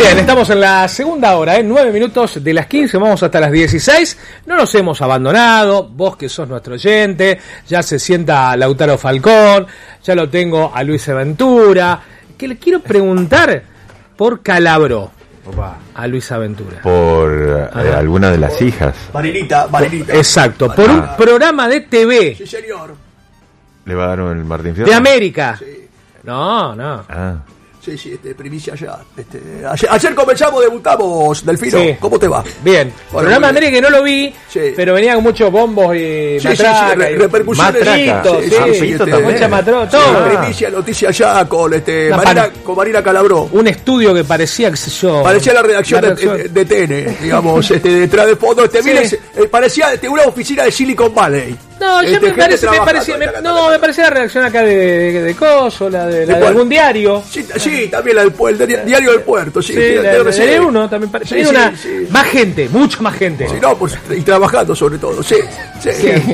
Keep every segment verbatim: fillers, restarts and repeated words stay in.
Bien, estamos en la segunda hora, ¿eh? nueve minutos de las quince, vamos hasta las dieciséis. No nos hemos abandonado, vos que sos nuestro oyente, ya se sienta Lautaro Falcón, ya lo tengo a Luis Aventura, que le quiero preguntar por Calabró. Opa. A Luis Aventura. Por eh, alguna de las hijas. Marinita, Marinita. Exacto, por un Ah. programa de T V. Sí, señor. ¿Le va a dar el Martín Fierro? De América. Sí. No, no. Ah. Sí, sí, este, primicia allá. Este, ayer, ayer comenzamos, debutamos, Delfino. Sí. ¿Cómo te va? Bien. Bueno, Programa de muy bien. América que no lo vi, Sí. pero venía con muchos bombos y Sí, sí, sí, matraca, re- y repercusiones. matraca, Sí, sí, sí, sí, este, mucha matraca, todo. Sí, primicia, noticia allá con, este, Una Marina, pan- con Marina Calabró. Un estudio que parecía, qué sé yo. Parecía la redacción, la de, redacción. de, de T N, digamos, este, detrás de fondo. Este, Sí. mire, eh, parecía este, una oficina de Silicon Valley. No, yo Este, me gente parece, me trabajando, parecía, me- taca, no, taca, me parecía la redacción acá de, de, de Coso, la de, la ¿De de cuál? algún diario. Sí, sí, también la del, pu- el de- diario del puerto, sí. Sí, sí, la, creo la que de sí. uno también parecía. Sí, Hay sí, una, sí. más gente, mucha más gente. Sí, no, pues, y trabajando sobre todo, sí. sí.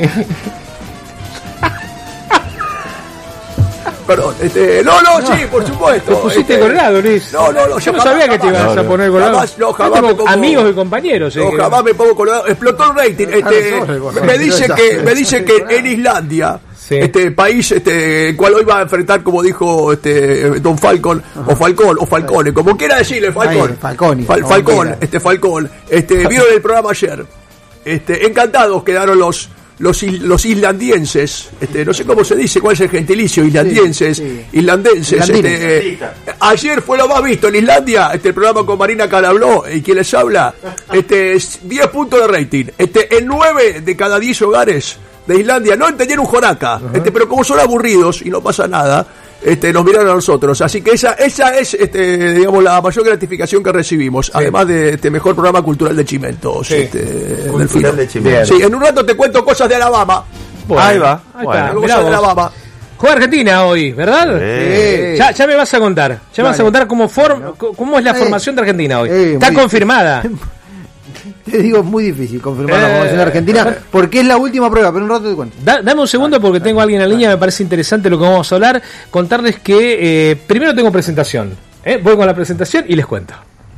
Perdón, este, no, no, sí, por supuesto. Te pusiste este, colorado, Luis. No, no, no, yo no jamás, sabía que te jamás. ibas No, a no. poner colorado. Jamás, no, Yo jamás tengo me pongo- amigos y compañeros. No, eh, que- jamás me pongo colorado. Explotó el rating. Este, me dice que, me dice que en Islandia, Sí. este país, este, el cual hoy va a enfrentar, como dijo este Don Falcon, o Falcón, o Falcone, como quiera decirle, Falcón. Ahí, Falconi, Fal- como Falcón, quiera. este Falcón, este, vieron el programa ayer. Este, encantados quedaron los los is- los islandienses, este, no sé cómo se dice, cuál es el gentilicio, islandienses, Sí, sí. islandenses, Islandines. este, ayer fue lo más visto en Islandia, este el programa con Marina Calabró y quien les habla, este es diez puntos de rating, este en nueve de cada diez hogares de Islandia no entendieron un joraca, este, pero como son aburridos y no pasa nada, este, nos miraron a nosotros, así que esa esa es este, digamos la mayor gratificación que recibimos, además de este mejor programa cultural de Chimentos, Sí. este, Cultural Delfino. de Chimentos. Sí, en un rato te cuento cosas de Alabama. Bueno, Ahí va. Ahí Bueno. está, Cosas mirá de vos. Alabama. Juega Argentina hoy, ¿verdad? Sí. Ya, ya me vas a contar. Ya me vas a Dale. contar cómo, form, cómo es la Eh, formación de Argentina hoy. eh, Está muy- confirmada. Te digo, es muy difícil confirmar Eh, la formación de Argentina porque es la última prueba, pero un rato te cuento. Da- dame un segundo porque tengo a alguien en línea, me parece interesante lo que vamos a hablar. Contarles que eh, primero tengo presentación. ¿eh? Voy con la presentación y les cuento.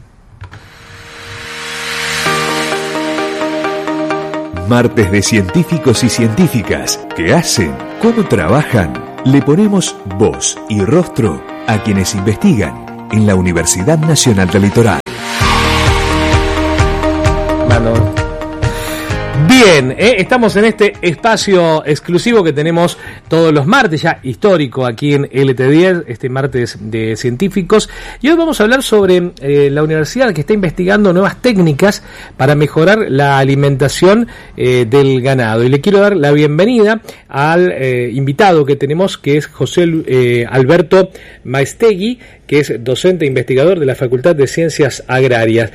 Martes de científicos y científicas. ¿Qué hacen? ¿Cómo trabajan? Le ponemos voz y rostro a quienes investigan en la Universidad Nacional del Litoral. Mano. Bien, eh, estamos en este espacio exclusivo que tenemos todos los martes, ya histórico aquí en L T diez, este martes de científicos, y hoy vamos a hablar sobre eh, la universidad que está investigando nuevas técnicas para mejorar la alimentación eh, del ganado. Y le quiero dar la bienvenida al eh, invitado que tenemos, que es José eh, Alberto Maestegui, que es docente e investigador de la Facultad de Ciencias Agrarias.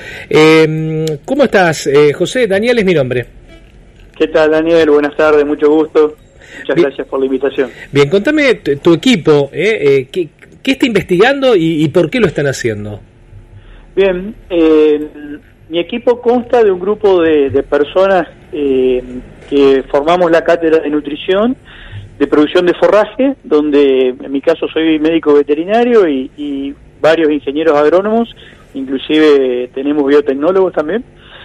Eh, ¿Cómo estás, eh, José? Daniel es mi nombre. ¿Qué tal, Daniel? Buenas tardes, mucho gusto. Muchas Bien. gracias por la invitación. Bien, contame tu, tu equipo, eh, eh, ¿qué, qué está investigando y, y por qué lo están haciendo? Bien, eh, mi equipo consta de un grupo de, de personas eh, que formamos la cátedra de nutrición, de producción de forraje, donde en mi caso soy médico veterinario y, y varios ingenieros agrónomos, inclusive tenemos biotecnólogos también,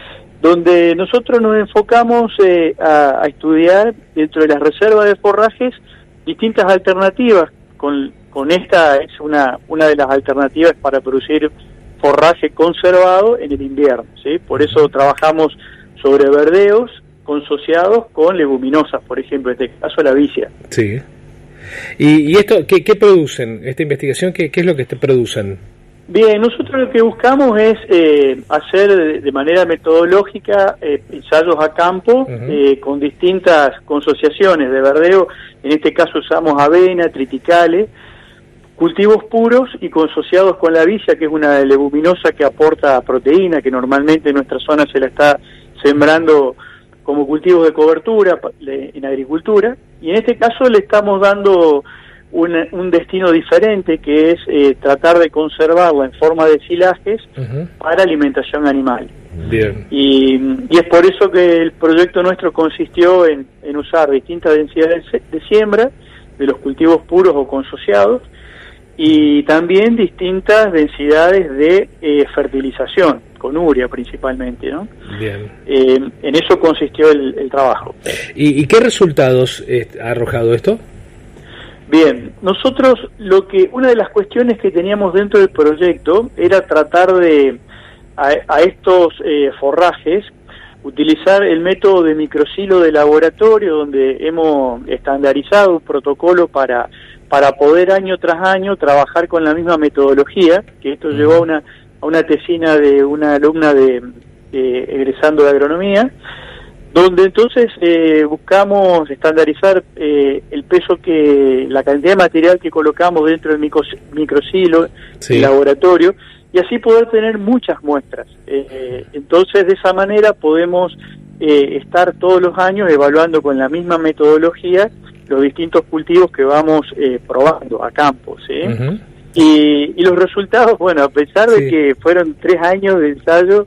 donde nosotros nos enfocamos eh, a, a estudiar dentro de las reservas de forrajes distintas alternativas. Con, con esta es una, una de las alternativas para producir forraje conservado en el invierno, ¿sí? Por eso trabajamos sobre verdeos consociados con leguminosas, por ejemplo, en este caso la vicia. Sí. ¿Y, y esto qué, qué producen? ¿Esta investigación qué, qué es lo que te producen? Bien, nosotros lo que buscamos es eh, hacer de, de manera metodológica eh, ensayos a campo Uh-huh. eh, con distintas consociaciones de verdeo. En este caso usamos avena, triticale, cultivos puros y consociados con la vicia, que es una leguminosa que aporta proteína, que normalmente en nuestra zona se la está sembrando como cultivos de cobertura pa- le- en agricultura. Y en este caso le estamos dando un, un destino diferente, que es eh, tratar de conservarla en forma de silajes Uh-huh. para alimentación animal. Bien. Y, y es por eso que el proyecto nuestro consistió en, en usar distintas densidades de siembra de los cultivos puros o consociados y también distintas densidades de eh, fertilización, con urea principalmente, ¿no? Bien. Eh, en eso consistió el, el trabajo. ¿Y, y qué resultados eh, ha arrojado esto? Bien, nosotros lo que una de las cuestiones que teníamos dentro del proyecto era tratar de a, a estos eh, forrajes utilizar el método de microsilo de laboratorio, donde hemos estandarizado un protocolo para para poder año tras año trabajar con la misma metodología, que esto llevó a una a una tesina de una alumna de, de egresando de agronomía, donde entonces eh, buscamos estandarizar eh, el peso que, la cantidad de material que colocamos dentro del micro, microsilo, sí, el laboratorio, y así poder tener muchas muestras. Eh, entonces de esa manera podemos eh, estar todos los años evaluando con la misma metodología los distintos cultivos que vamos eh, probando a campo, ¿sí? Uh-huh. y, y los resultados, bueno, a pesar de sí. que fueron tres años de ensayo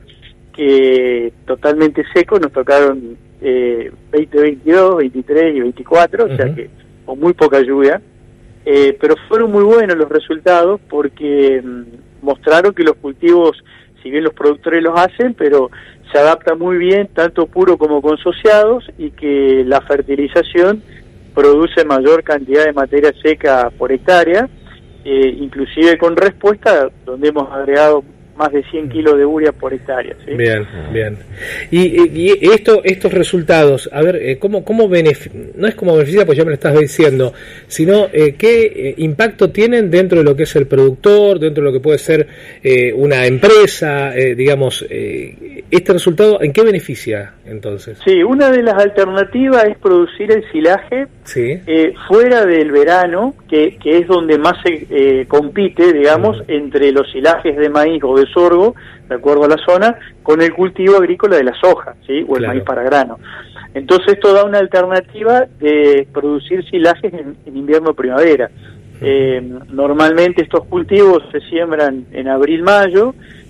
que totalmente secos, nos tocaron eh, veinte veintidós, veintitrés y veinticuatro, uh-huh. o sea que con muy poca lluvia, eh, pero fueron muy buenos los resultados porque mmm, mostraron que los cultivos, si bien los productores los hacen, pero se adapta muy bien, tanto puro como consociados, y que la fertilización produce mayor cantidad de materia seca por hectárea, eh, inclusive con respuesta, donde hemos agregado más de cien kilos de urea por hectárea, ¿sí? Bien, bien. Y, y esto, estos resultados, a ver, eh, ¿cómo, cómo beneficia? No es como beneficia, pues ya me lo estás diciendo, sino eh, qué eh, impacto tienen dentro de lo que es el productor, dentro de lo que puede ser eh, una empresa, eh, digamos, eh, este resultado, ¿en qué beneficia entonces? Sí, una de las alternativas es producir el silaje sí. eh, fuera del verano, que, que es donde más se eh, compite, digamos, mm. entre los silajes de maíz o de sorgo, de acuerdo a la zona, con el cultivo agrícola de la soja, ¿sí? O el claro. maíz para grano. Entonces esto da una alternativa de producir silajes en, en invierno-primavera. Eh, normalmente estos cultivos se siembran en abril-mayo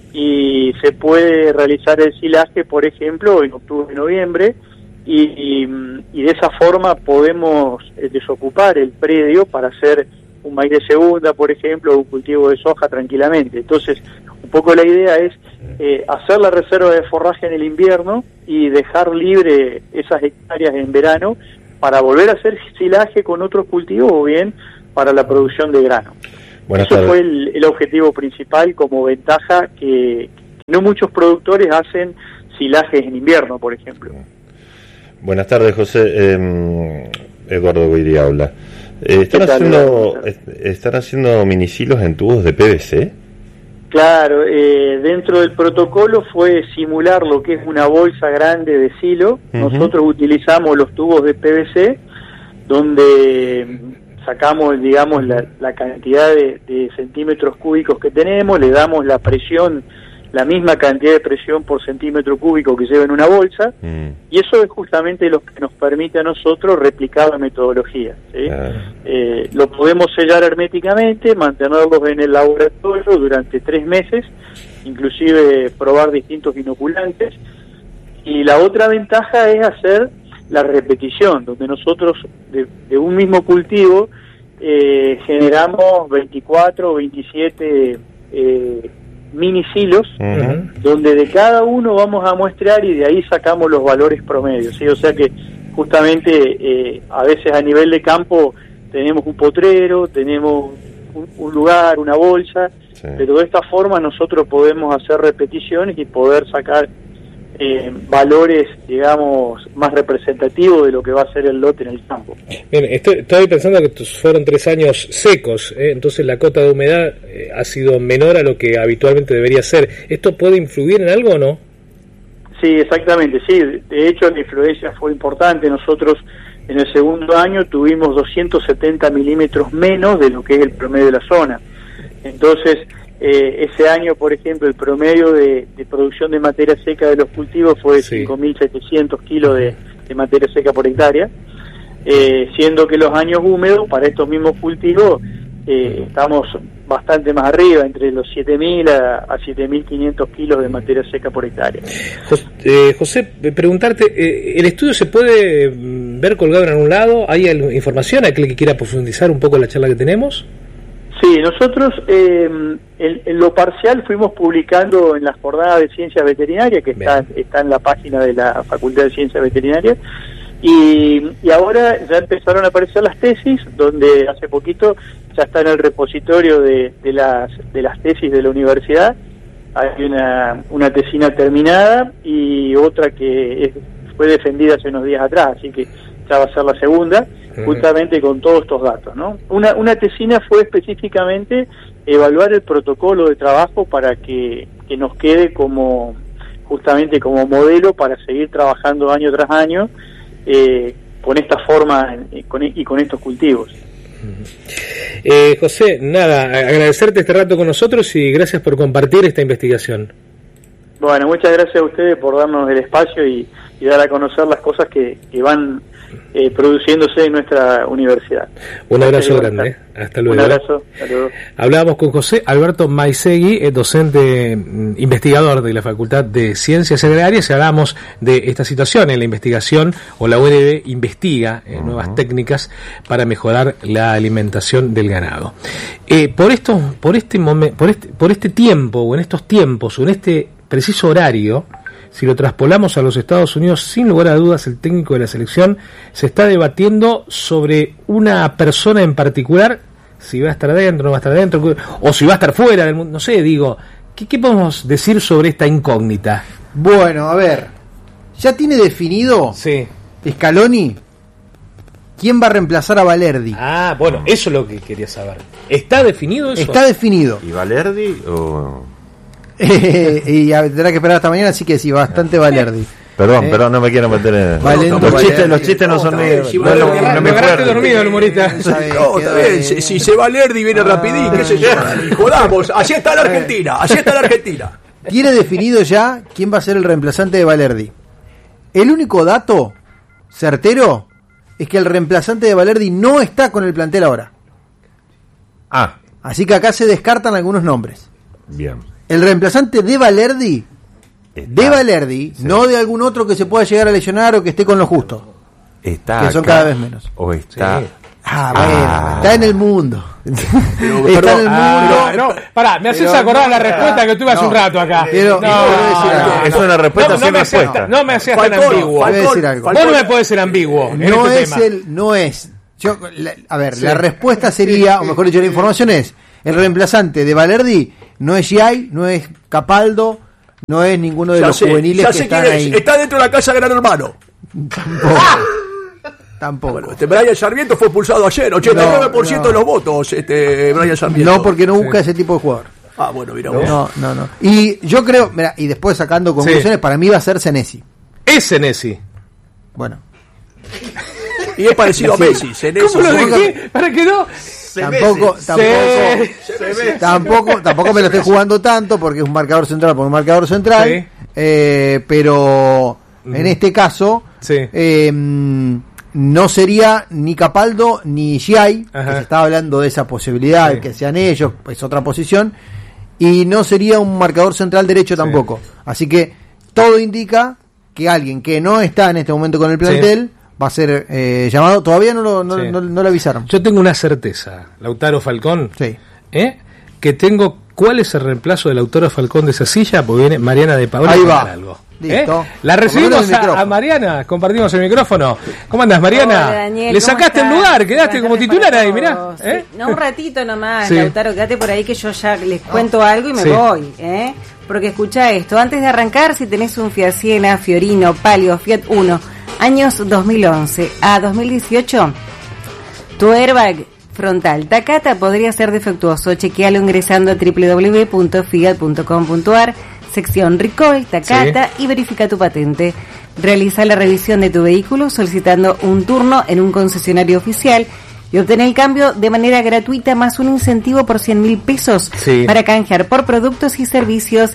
y se puede realizar el silaje, por ejemplo, en octubre-noviembre, y, y, y de esa forma podemos eh, desocupar el predio para hacer un maíz de segunda, por ejemplo, o un cultivo de soja tranquilamente. Entonces, un poco la idea es eh, hacer la reserva de forraje en el invierno y dejar libre esas hectáreas en verano para volver a hacer silaje con otros cultivos o bien para la producción de grano. Buenas Eso tardes. Fue el, el objetivo principal como ventaja que, que no muchos productores hacen silajes en invierno, por ejemplo. Buenas tardes, José. Eh, Eduardo Guiri habla. Eh, ¿están, haciendo, ¿Están haciendo minisilos en tubos de P V C? Claro, eh, dentro del protocolo fue simular lo que es una bolsa grande de silo. Uh-huh. Nosotros utilizamos los tubos de P V C, donde sacamos, digamos, la, la cantidad de, de centímetros cúbicos que tenemos, le damos la presión, la misma cantidad de presión por centímetro cúbico que lleva en una bolsa, mm. y eso es justamente lo que nos permite a nosotros replicar la metodología, ¿sí? Ah. Eh, lo podemos sellar herméticamente, mantenerlos en el laboratorio durante tres meses, inclusive probar distintos inoculantes, y la otra ventaja es hacer la repetición, donde nosotros de, de un mismo cultivo eh, generamos veinticuatro o veintisiete eh, mini silos, uh-huh. donde de cada uno vamos a muestrear y de ahí sacamos los valores promedios, ¿sí? O sea que justamente eh, a veces a nivel de campo tenemos un potrero, tenemos un, un lugar, una bolsa, sí. pero de esta forma nosotros podemos hacer repeticiones y poder sacar eh, valores, digamos, más representativos de lo que va a ser el lote en el campo. Bien, estoy, estoy pensando que fueron tres años secos, ¿eh? Entonces la cota de humedad eh, ha sido menor a lo que habitualmente debería ser. ¿Esto puede influir en algo o no? Sí, exactamente, sí. De hecho, la influencia fue importante. Nosotros en el segundo año tuvimos doscientos setenta milímetros menos de lo que es el promedio de la zona. Entonces, Eh, ese año, por ejemplo, el promedio de, de producción de materia seca de los cultivos fue de sí. cinco mil setecientos kilos de, de materia seca por hectárea, eh, siendo que los años húmedos para estos mismos cultivos eh, estamos bastante más arriba, entre los siete mil a, a siete mil quinientos kilos de materia seca por hectárea. José, eh, José preguntarte, eh, ¿el estudio se puede ver colgado en algún lado? ¿Hay información? ¿Aquel que quiera profundizar un poco la charla que tenemos? Sí, nosotros eh, en, en lo parcial fuimos publicando en las jornadas de ciencias veterinarias, que está, está en la página de la Facultad de Ciencias Veterinarias, y, y ahora ya empezaron a aparecer las tesis, donde hace poquito ya está en el repositorio de, de, las, de las tesis de la universidad. Hay una, una tesina terminada y otra que es, fue defendida hace unos días atrás, así que ya va a ser la segunda, justamente con todos estos datos, ¿no? Una, una tesina fue específicamente evaluar el protocolo de trabajo para que, que nos quede como, justamente como modelo para seguir trabajando año tras año eh, con esta forma eh, con, y con estos cultivos. Eh, José, nada, agradecerte este rato con nosotros y gracias por compartir esta investigación. Bueno, muchas gracias a ustedes por darnos el espacio y, y dar a conocer las cosas que, que van eh, produciéndose en nuestra universidad. Un abrazo grande, eh. Hasta luego. Un abrazo, hasta luego. Hablábamos con José Alberto Maisegui, eh, docente mm, investigador de la Facultad de Ciencias Agrarias, y hablábamos de esta situación en la investigación, o la U N B investiga eh, uh-huh. nuevas técnicas para mejorar la alimentación del ganado. Eh, por esto, por este momento, por este, por este tiempo, o en estos tiempos, o en este preciso horario, si lo traspolamos a los Estados Unidos, sin lugar a dudas, el técnico de la selección se está debatiendo sobre una persona en particular, si va a estar adentro, no va a estar adentro, o si va a estar fuera del mundo, no sé, digo, ¿qué, qué podemos decir sobre esta incógnita? Bueno, a ver, ¿ya tiene definido sí. Scaloni quién va a reemplazar a Valerdi? Ah, bueno, eso es lo que quería saber. ¿Está definido eso? Está definido. ¿Y Valerdi o...? Eh, y tendrá que esperar hasta mañana, así que sí, bastante Valerdi. Perdón, eh. perdón, no me quiero meter en... Valento, los, Valerdi. chistes, los chistes no son míos. Si no, Valerdi- no, no me me agarraste acuerdo. dormido el humorista. No, está bien, si, si se va Lerdi viene rapidín, qué sé yo. Y jodamos, así está la Argentina, así está la Argentina. Tiene definido ya quién va a ser el reemplazante de Valerdi. El único dato certero es que el reemplazante de Valerdi no está con el plantel ahora. Ah, Así que acá se descartan algunos nombres. bien. El reemplazante de Valerdi, Está, de Valerdi, sí. no de algún otro que se pueda llegar a lesionar o que esté con lo justo. Está Que son acá, cada vez menos. O está... Sí. Ah, bueno, Ah. está en el mundo. está perdón, en el mundo. Ah, no, pará, me haces Pero acordar no, la respuesta que tuve hace no, un rato acá. pero- no, pero decir algo. no, Es una respuesta no, no sin me hacías respuesta. tan- No me hacías tan Falcón, ambiguo. Voy a decir algo. Vos no me podés ser ambiguo en No este es tema. el, no es. Yo, la- a ver, la respuesta sería, o mejor dicho, la información es: el reemplazante de Valerdi no es Giai, no es Capaldo, no es ninguno de Ya los sé, juveniles ya que sé están quién es, ahí. está dentro de la casa de Gran Hermano. Tampoco. Tampoco. Bueno, este Brian Sarmiento fue expulsado ayer, ochenta y nueve por ciento No, no. de los votos, este Brian Sarmiento. No, porque no busca ese tipo de jugador. Ah, bueno, mira vos. No, no, no. Y yo creo, mira, y después sacando conclusiones, Sí. para mí va a ser Senesi. Ese Nessi. Bueno, Y es parecido a Messi, Senesi. ¿Cómo lo Supongo- dejé? ¿Para que no? tampoco, tampoco, tampoco, tampoco me lo estoy jugando tanto porque es un marcador central por un marcador central, Sí. eh, pero en este caso Sí. eh, no sería ni Capaldo ni Giai, que Ajá. se estaba hablando de esa posibilidad, Sí. de que sean ellos, es otra posición, y no sería un marcador central derecho tampoco. Así que todo indica que alguien que no está en este momento con el plantel va a ser eh, llamado. Todavía no lo, no, Sí. no, no lo avisaron. Yo tengo una certeza, Lautaro Falcón, Sí. ¿eh? que tengo cuál es el reemplazo de Lautaro Falcón de esa silla, porque viene Mariana de Paola Ahí a va. contar algo. Listo. ¿Eh? La Por lo recibimos menos el a, micrófono. a Mariana, compartimos el micrófono. ¿Cómo andas, Mariana? Hola, Daniel, Le ¿cómo sacaste el estás? lugar, quedaste Buenas como tardes titular para ahí, mirá. todos. ¿eh? Sí. No, un ratito nomás, Sí. Lautaro, quédate por ahí que yo ya les cuento algo y me Sí. voy, ¿eh? Porque escucha esto, antes de arrancar, si tenés un Fiat Siena, Fiorino, Palio, Fiat Uno, años dos mil once a dos mil dieciocho, tu airbag frontal Takata podría ser defectuoso. Chequealo ingresando a doble u doble u doble u punto fiat punto com punto a r, sección Recall, Takata, y verifica tu patente. Realiza la revisión de tu vehículo solicitando un turno en un concesionario oficial y obtén el cambio de manera gratuita más un incentivo por cien mil pesos Sí. para canjear por productos y servicios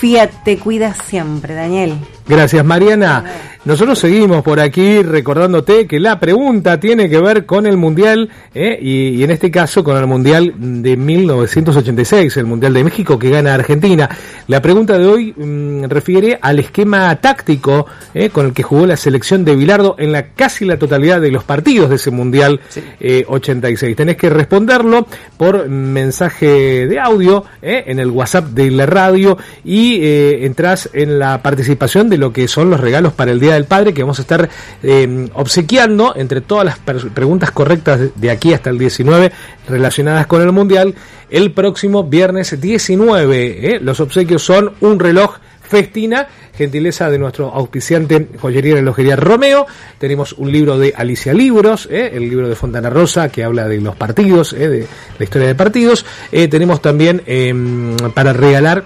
Fiat te cuida siempre, Daniel. Gracias, Mariana. Nosotros seguimos por aquí recordándote que la pregunta tiene que ver con el Mundial, ¿eh? y, y en este caso con el Mundial de mil novecientos ochenta y seis, el Mundial de México que gana Argentina. La pregunta de hoy mmm, refiere al esquema táctico ¿eh? con el que jugó la selección de Bilardo en la casi la totalidad de los partidos de ese Mundial sí. eh, ochenta y seis. Tenés que responderlo por mensaje de audio ¿eh? en el WhatsApp de la radio y eh, entrás en la participación de lo que son los regalos para el Día del Padre que vamos a estar eh, obsequiando entre todas las per- preguntas correctas de aquí hasta el diecinueve relacionadas con el Mundial el próximo viernes diecinueve. ¿eh? Los obsequios son un reloj Festina, gentileza de nuestro auspiciante Joyería y Relojería Romeo. Tenemos un libro de Alicia Libros, ¿eh? el libro de Fontana Rosa que habla de los partidos, ¿eh? de la historia de partidos. Eh, tenemos también eh, para regalar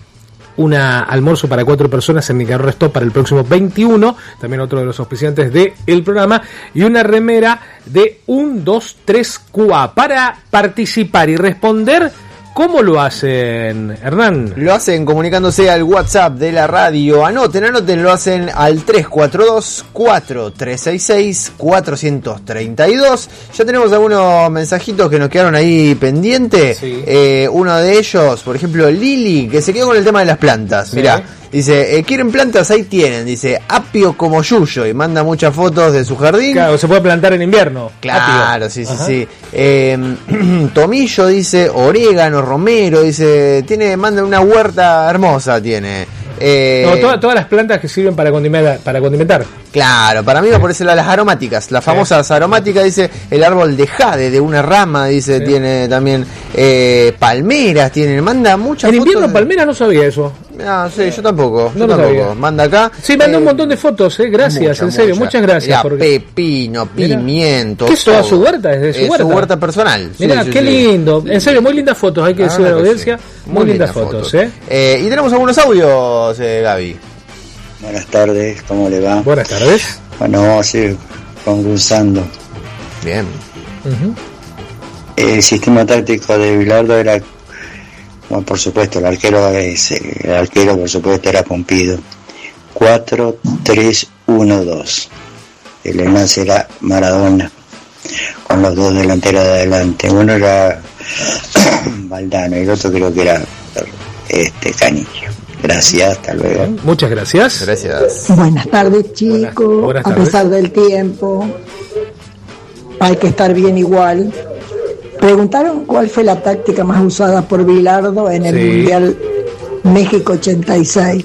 una almuerzo para cuatro personas en Nicaragua Stop para el próximo veintiuno, también otro de los auspiciantes del programa, y una remera de un, dos, tres Q A. Para participar y responder, ¿cómo lo hacen, Hernán? Lo hacen comunicándose al WhatsApp de la radio. Anoten, anoten, lo hacen al tres cuatro dos, cuatro tres seis seis, cuatro tres dos. Ya tenemos algunos mensajitos que nos quedaron ahí pendientes. Sí. Eh, uno de ellos, por ejemplo, Lili, que se quedó con el tema de las plantas. Sí. Mirá, dice, eh, ¿quieren plantas? Ahí tienen. Dice, apio como yuyo. Y manda muchas fotos de su jardín. Claro, se puede plantar en invierno. Claro, apio. sí, sí, Ajá. sí. Eh, Tomillo dice, orégano, romero, dice, tiene, manda una huerta hermosa, tiene. Eh, no, todas, todas las plantas que sirven para condimentar, para condimentar. Claro, para mí va por eso las aromáticas, las famosas sí. aromáticas, dice, el árbol de jade, de una rama, dice, sí. tiene también eh, palmeras, tiene, manda muchas En fotos invierno de... palmeras no sabía eso. No, sí, yo tampoco, no yo tampoco. Sabía. Manda acá. Sí, mandó eh, un montón de fotos, eh, gracias, mucha, en serio, mucha. muchas gracias. Mirá, porque... pepino, pimiento. ¿Qué es toda su huerta? ¿Es de su es huerta? su huerta personal. Mirá, sí, qué sí, lindo, sí. en serio, muy lindas fotos, hay que ah, decir a la audiencia, sí. muy, muy lindas, lindas fotos, fotos. ¿eh? eh. Y tenemos algunos audios, eh, Gaby. Buenas tardes, ¿cómo le va? Buenas tardes. Bueno, vamos a ir concursando. Bien. Uh-huh. El sistema táctico de Bilardo era, bueno, por supuesto, el arquero es, el arquero por supuesto era Pompido. cuatro tres uno dos. El enlace era Maradona, con los dos delanteros de adelante. Uno era Valdano y el otro creo que era este Canillo. Gracias, hasta luego. Muchas gracias. Gracias. Buenas tardes, chicos. Buenas, buenas tardes. A pesar del tiempo, hay que estar bien igual. Preguntaron cuál fue la táctica más usada por Bilardo en el sí. Mundial México ochenta y seis.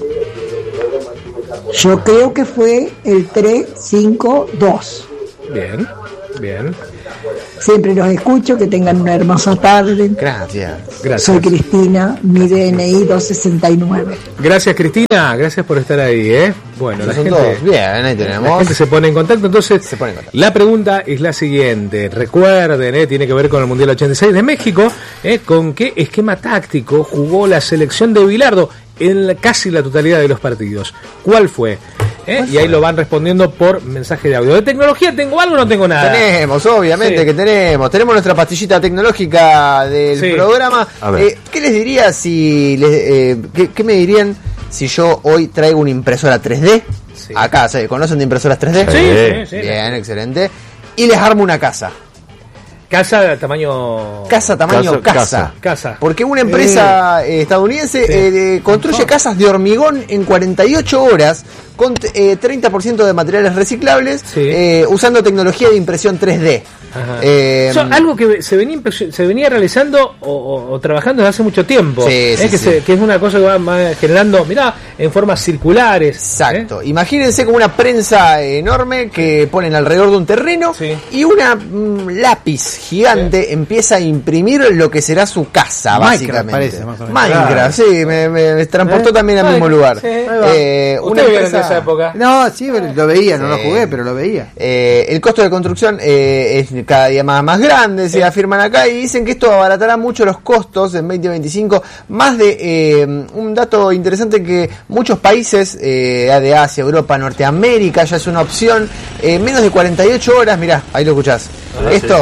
Yo creo que fue el tres cinco dos. Bien, bien. Siempre los escucho, que tengan una hermosa tarde. Gracias. Gracias. Soy Cristina, mi D N I dos sesenta y nueve. Gracias, Cristina, gracias por estar ahí, ¿eh? Bueno, la gente, todos. Bien, ahí tenemos. La gente se pone en contacto, entonces se pone en contacto. La pregunta es la siguiente. Recuerden, ¿eh? Tiene que ver con el Mundial ochenta y seis de México, ¿eh? ¿Con qué esquema táctico jugó la selección de Bilardo en la, casi la totalidad de los partidos? ¿Cuál fue? ¿Eh? Y ahí lo van respondiendo por mensaje de audio. ¿De tecnología tengo algo o no tengo nada? Tenemos, obviamente sí. que tenemos. Tenemos nuestra pastillita tecnológica del sí. programa. Eh, ¿Qué les diría si... Les, eh, ¿qué, ¿Qué me dirían si yo hoy traigo una impresora tres D? Sí. Acá, ¿sí? ¿Conocen de impresoras tres D? Sí, sí, sí. Bien, sí. excelente. Y les armo una casa. Casa de tamaño... Casa tamaño casa. Casa. casa. Porque una empresa eh. estadounidense sí. eh, construye casas de hormigón en cuarenta y ocho horas con eh, treinta por ciento de materiales reciclables sí. eh, usando tecnología de impresión tres D. Eh, Eso, algo que se venía se venía realizando o, o, o trabajando desde hace mucho tiempo. Sí, ¿eh? sí, que, sí. Se, que es una cosa que va, va generando, mirá, en formas circulares. Exacto. ¿eh? Imagínense como una prensa enorme que ponen alrededor de un terreno sí. y una mm, lápiz gigante sí. empieza a imprimir lo que será su casa, Minecraft, básicamente. Parece, más o menos. Minecraft, claro. sí, me, me, me transportó ¿Eh? también al Minecraft, mismo lugar. Sí. Eh, una empresa... de esa época? No, sí, lo veía, no sí. lo jugué, pero lo veía. Eh, el costo de construcción eh, es cada día más, más grande, se afirman acá, y dicen que esto abaratará mucho los costos en veinte veinticinco. Más de eh, un dato interesante, que muchos países eh, de Asia, Europa, Norteamérica ya es una opción. Eh, menos de cuarenta y ocho horas, mirá, ahí lo escuchás. Ah, esto, sí, sí.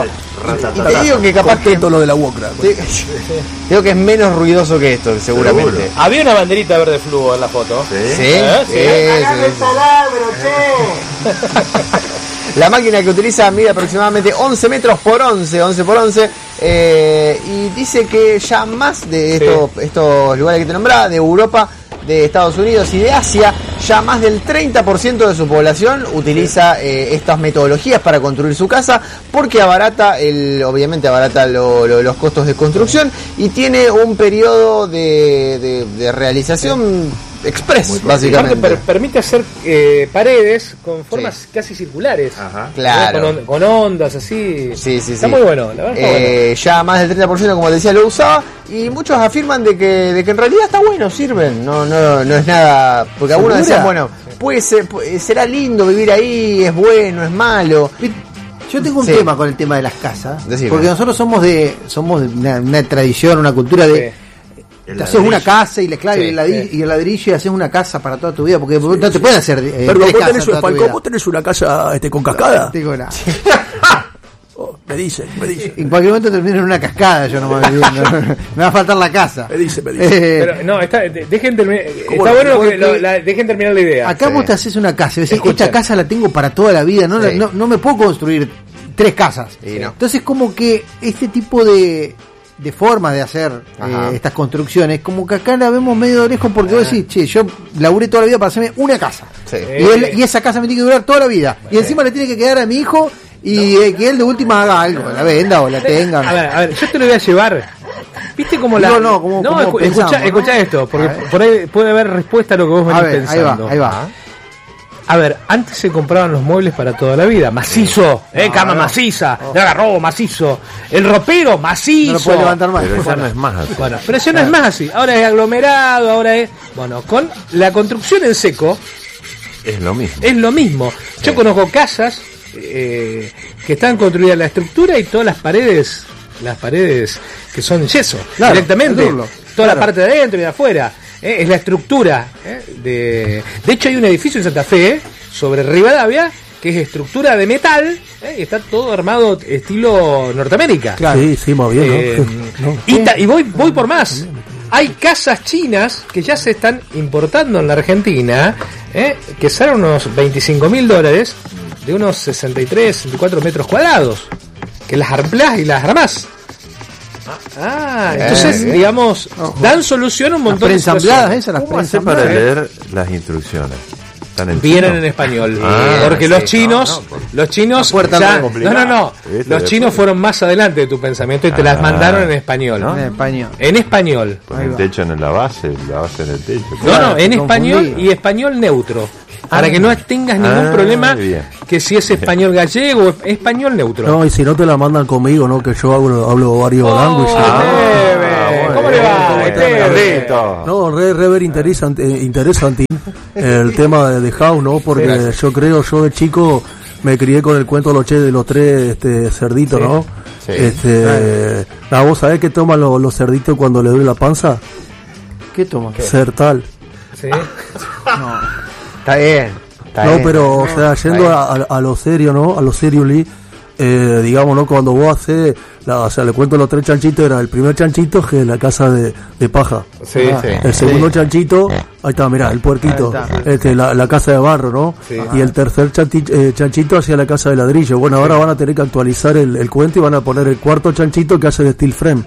Y te digo que capaz que todo lo de la Wokra. Digo que es menos ruidoso que esto, seguramente. Seguro. Había una banderita verde fluo en la foto. Sí, sí, ¿Eh? sí. sí, sí, sí. La máquina que utiliza mide aproximadamente once metros por once, once por once, eh, y dice que ya más de estos, sí. estos lugares que te nombraba, de Europa, de Estados Unidos y de Asia, ya más del treinta por ciento de su población utiliza eh, estas metodologías para construir su casa, porque abarata, el, obviamente abarata lo, lo, los costos de construcción y tiene un periodo de, de, de realización express, básicamente. Per, permite hacer eh, paredes con formas sí. casi circulares. Ajá. Claro. Con, con ondas así. Sí, sí, está sí. muy bueno. La verdad eh, bueno. Ya más del treinta por ciento, como te decía, lo usaba. Y muchos afirman de que, de que en realidad está bueno, sirven. No, no, no es nada. Porque algunos decían, bueno, puede ser, puede, será lindo vivir ahí, es bueno, es malo. Yo tengo un sí. tema con el tema de las casas. Decime. Porque nosotros somos de somos de una, una tradición, una cultura de. Sí. Te haces una casa y le claves sí, el ladrillo, sí. y el ladrillo y haces una casa para toda tu vida, porque sí, no te sí. pueden hacer eh, pero vos tenés, un, Falcón, vos tenés una casa este, con cascada. No tengo nada. Oh, me dicen, me dicen. En cualquier momento termino en una cascada, yo no me, no, me va a faltar la casa. Me dicen, me dicen. Eh, pero no, está, dejen terminar, está bueno que lo, la, dejen terminar la idea. Acá sí. vos te haces una casa y decís, esta casa la tengo para toda la vida, no, sí. no, no me puedo construir tres casas. Sí, no. Entonces como que este tipo de de forma de hacer eh, estas construcciones, como que acá la vemos medio de lejos, porque vos decís, che, yo laburé toda la vida para hacerme una casa, sí. y, él, y esa casa me tiene que durar toda la vida, y encima le tiene que quedar a mi hijo, y no. eh, que él de última haga algo, la venda o la tenga. A ver, a ver, yo te lo voy a llevar. ¿Viste como la.? No, no, como. No, como escu pensamos, escucha, ¿no? escucha esto, porque por ahí puede haber respuesta a lo que vos venís a ver, pensando. Ahí va, ahí va. A ver, antes se compraban los muebles para toda la vida, macizo, eh, cama no, maciza, no. de agarrobo macizo, el ropero macizo. No lo puede levantar más. Pero bueno, ya no es más así. Bueno, pero ya no es más así. Ahora es aglomerado, ahora es. Bueno, con la construcción en seco. Es lo mismo. Es lo mismo. Yo sí. conozco casas eh, que están construidas la estructura y todas las paredes, las paredes que son yeso, claro, directamente. Toda claro. la parte de adentro y de afuera. Eh, es la estructura eh, de de hecho hay un edificio en Santa Fe eh, sobre Rivadavia que es estructura de metal eh, y está todo armado estilo Norteamérica. Claro. Sí, sí, más bien, eh, ¿no? No. Y, ta, y voy voy por más. Hay casas chinas que ya se están importando en la Argentina eh, que salen unos veinticinco mil dólares de unos sesenta y tres, sesenta y cuatro metros cuadrados, que las armás y las armás. Ah, entonces, eh, digamos, eh. dan solución a un montón las de situaciones. Esas, las ¿Cómo hacer para leer las instrucciones? En Vienen chino? En español. Ah, porque sí, los chinos, no, no, por... los chinos ya, no, no, no, los chinos fueron más adelante de tu pensamiento y te ah, las mandaron en español. ¿No? En español. En español. Con el techo en la base, la base en el techo. No, claro, no, en español confundí. Y español neutro. Para que no tengas ningún ah, problema bien. Que si es español gallego o español neutro. No, y si no te la mandan conmigo, ¿no? Que yo hablo, hablo varios oh, languages. Ah, ah, ¿cómo le va? No, re, re ver interesante, interesante el tema de, de House, ¿no? Porque sí, yo creo, yo de chico me crié con el cuento de los, che, de los tres este, cerditos, sí. ¿no? Sí. Este, ah, ¿vos sabés qué toman los, los cerditos cuando le duele la panza? ¿Qué toman? Sertal. Sí. No. Está bien. Está no, bien, pero, o sea, yendo a, a, a lo serio, ¿no? A lo seriously, eh, digamos, ¿no? Cuando vos haces, la, o sea, le cuento los tres chanchitos, era el primer chanchito que es la casa de, de paja. Sí, ah, sí. El segundo sí. chanchito, ahí está, mirá, el puerquito, este, la, la casa de barro, ¿no? Sí. Y el tercer chanti, eh, chanchito hacia la casa de ladrillo. Bueno, ahora sí. van a tener que actualizar el, el cuento y van a poner el cuarto chanchito que hace de steel frame.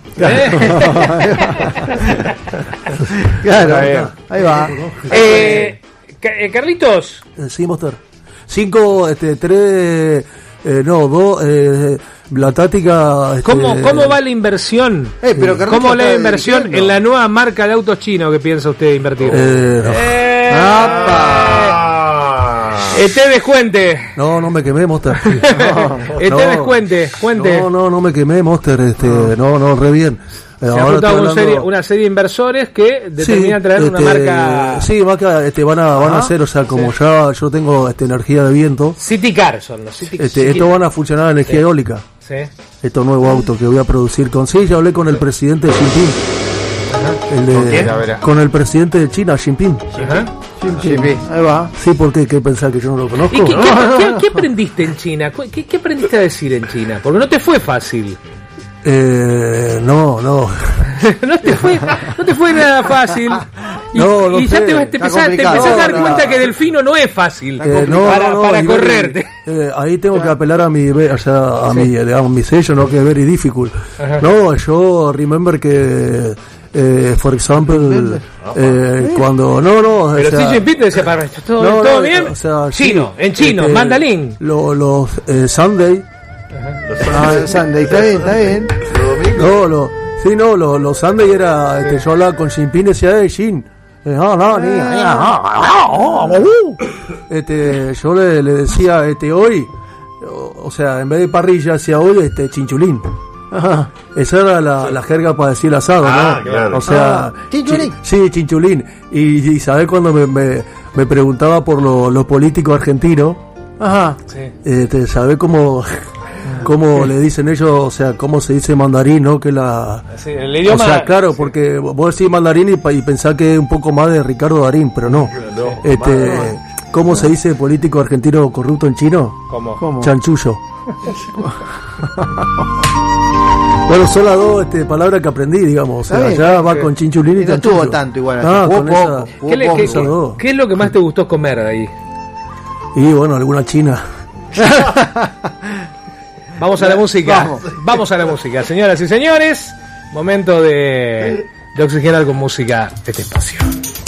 Claro, claro, ahí va. Eh... Carlitos. Sí, Monster. Cinco, este, tres, eh, no, dos, eh, la táctica. Este, ¿Cómo, ¿Cómo va la inversión? Eh, pero ¿Cómo va la inversión dirigiendo? En la nueva marca de autos chinos que piensa usted invertir? Eh, eh, ¡apa! Este descuente. No, no me quemé, Monster. No, este no, descuente, cuente. No, no, no me quemé, Monster. Este, no, no, re bien. Se ha juntado hablando... serie, una serie de inversores que determinan sí, traer este, una marca. Sí, marca, este, van a, van a hacer, o sea, como sí. ya yo tengo este, energía de viento. City Car son los City este, Estos van a funcionar a energía sí. eólica. Sí. Estos nuevos autos que voy a producir con sí, ya hablé con el presidente de Jinping. El de, ¿con quién? Con el presidente de China, Xi Jinping. Ajá. Jinping. Ahí va. Sí, ¿por qué? ¿Qué pensás que yo no lo conozco? ¿Y qué, qué, qué, qué aprendiste en China? ¿Qué, ¿Qué aprendiste a decir en China? Porque no te fue fácil. Eh, no, no. no te fue, no te fue nada fácil. Y, no, no y ya te, te empezás, te empezás a dar no, cuenta no. que Delfino no es fácil eh, no, para, no, para no, correrte. Eh, ahí tengo que apelar a mi, o sea, a sí. mi, digamos, mi sello, no que es very difficult. Ajá. No, yo remember que eh, for example, eh, cuando no, no, pero Xi Jinping te decía para esto, todo, no, todo no, bien. O sea, chino, sí, en chino, este, mandarín. Lo, los eh, Sunday. Ah, Sunday, está bien, está bien. No, lo, sí, no, los lo Sunday era, este, yo hablaba con Jinping y decía, hey, Jin. No, no, ni, este, yo le, le decía, este, hoy, o, o sea, en vez de parrilla, decía hoy, este, chinchulín. Ajá. Esa era la, la jerga para decir asado, ah, ¿no? Claro. O sea, ah, chinchulín. Chi, sí, chinchulín. Y, y sabés cuando me, me, me preguntaba por los lo políticos argentinos, ajá, sí. Este, ¿sabés cómo, cómo le dicen ellos, o sea, cómo se dice mandarín, ¿no? Que la, sí, el idioma, o sea, claro, sí. porque vos decís mandarín y, y pensás que es un poco más de Ricardo Darín, pero no. no este, ¿cómo no. se dice político argentino corrupto en chino? ¿Cómo? ¿Cómo? Chanchullo. Bueno, son las dos este, palabras que aprendí, digamos. O sea, bien, ya va que, con chinchulín y no estuvo tanto igual. Ah, con poco, esa, ¿Qué, le, qué, qué, ¿Qué es lo que más te gustó comer de ahí? Y bueno, alguna china. Vamos a la música. Vamos. Vamos a la música, señoras y señores. Momento de, de oxigenar con música este espacio.